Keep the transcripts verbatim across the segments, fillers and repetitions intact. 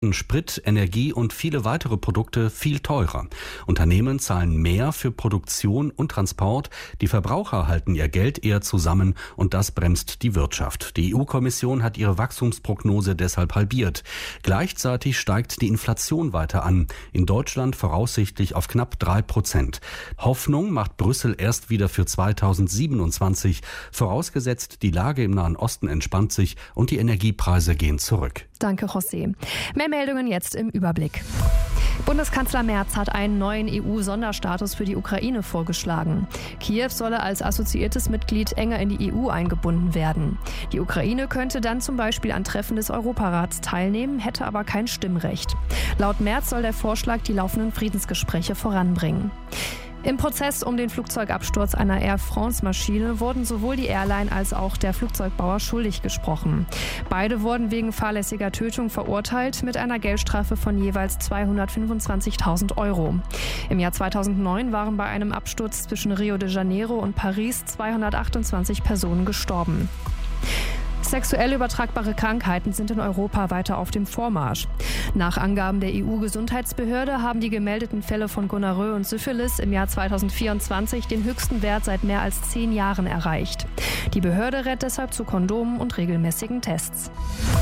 Sprit, Energie und viele weitere Produkte viel teurer. Unternehmen zahlen mehr für Produktion und Transport. Die Verbraucher halten ihr Geld eher zusammen und das bremst die Wirtschaft. Die E U-Kommission hat ihre Wachstumsprognose deshalb halbiert. Gleichzeitig steigt die Inflation weiter an. In Deutschland voraussichtlich auf knapp drei Prozent. Hoffnung macht Brüssel erst wieder für zweitausendsiebenundzwanzig. Vorausgesetzt, die Lage im Nahen Osten entspannt sich und die Energiepreise gehen zurück. Danke, José. Mehr Meldungen jetzt im Überblick. Bundeskanzler Merz hat einen neuen E U-Sonderstatus für die Ukraine vorgeschlagen. Kiew solle als assoziiertes Mitglied enger in die E U eingebunden werden. Die Ukraine könnte dann zum Beispiel an Treffen des Europarats teilnehmen, hätte aber kein Stimmrecht. Laut Merz soll der Vorschlag die laufenden Friedensgespräche voranbringen. Im Prozess um den Flugzeugabsturz einer Air France-Maschine wurden sowohl die Airline als auch der Flugzeugbauer schuldig gesprochen. Beide wurden wegen fahrlässiger Tötung verurteilt mit einer Geldstrafe von jeweils zweihundertfünfundzwanzigtausend Euro. Im Jahr zweitausendneun waren bei einem Absturz zwischen Rio de Janeiro und Paris zweihundertachtundzwanzig Personen gestorben. Sexuell übertragbare Krankheiten sind in Europa weiter auf dem Vormarsch. Nach Angaben der E U-Gesundheitsbehörde haben die gemeldeten Fälle von Gonorrhoe und Syphilis im Jahr zweitausendvierundzwanzig den höchsten Wert seit mehr als zehn Jahren erreicht. Die Behörde rät deshalb zu Kondomen und regelmäßigen Tests.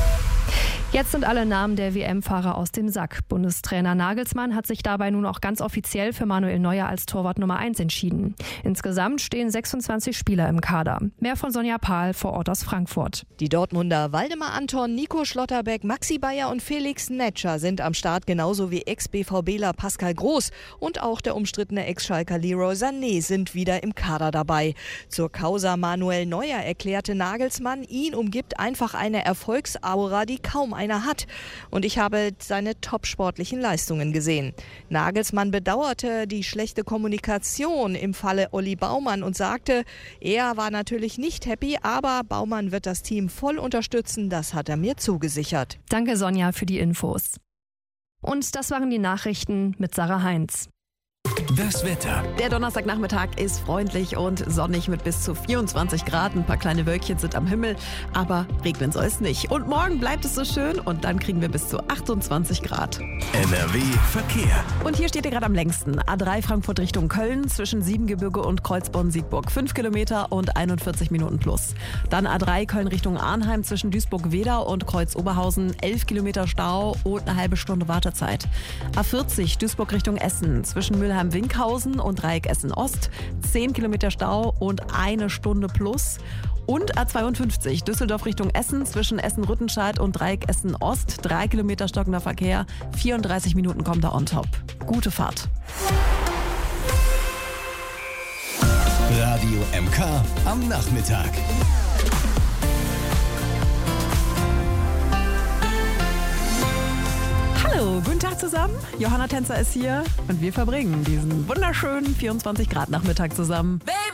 Jetzt sind alle Namen der W M-Fahrer aus dem Sack. Bundestrainer Nagelsmann hat sich dabei nun auch ganz offiziell für Manuel Neuer als Torwart Nummer eins entschieden. Insgesamt stehen sechsundzwanzig Spieler im Kader. Mehr von Sonja Pahl vor Ort aus Frankfurt. Die Dortmunder Waldemar Anton, Nico Schlotterbeck, Maxi Bayer und Felix Netscher sind am Start, genauso wie Ex-BVBler Pascal Groß und auch der umstrittene Ex-Schalker Leroy Sané sind wieder im Kader dabei. Zur Causa Manuel Neuer erklärte Nagelsmann, ihn umgibt einfach eine Erfolgsaura, die kaum einer hat. Und ich habe seine top-sportlichen Leistungen gesehen. Nagelsmann bedauerte die schlechte Kommunikation im Falle Olli Baumann und sagte, er war natürlich nicht happy, aber Baumann wird das Team voll unterstützen, das hat er mir zugesichert. Danke, Sonja, für die Infos. Und das waren die Nachrichten mit Sarah Heinz. Das Wetter. Der Donnerstagnachmittag ist freundlich und sonnig mit bis zu vierundzwanzig Grad. Ein paar kleine Wölkchen sind am Himmel, aber regnen soll es nicht. Und morgen bleibt es so schön und dann kriegen wir bis zu achtundzwanzig Grad. N R W Verkehr. Und hier steht ihr gerade am längsten. A drei Frankfurt Richtung Köln zwischen Siebengebirge und Kreuzborn-Siegburg. fünf Kilometer und einundvierzig Minuten plus. Dann A drei Köln Richtung Arnheim zwischen Duisburg-Wedau und Kreuz-Oberhausen. elf Kilometer Stau und eine halbe Stunde Wartezeit. A vierzig Duisburg Richtung Essen zwischen Mülheim-Winkhausen und Dreieck Essen-Ost. zehn Kilometer Stau und eine Stunde plus. Und A zweiundfünfzig Düsseldorf Richtung Essen zwischen Essen-Rüttenscheid und Dreieck Essen-Ost. drei Kilometer stockender Verkehr. vierunddreißig Minuten kommt da on top. Gute Fahrt. Radio M K am Nachmittag. Hallo, guten Tag zusammen. Johanna Tänzer ist hier und wir verbringen diesen wunderschönen vierundzwanzig Grad Nachmittag zusammen.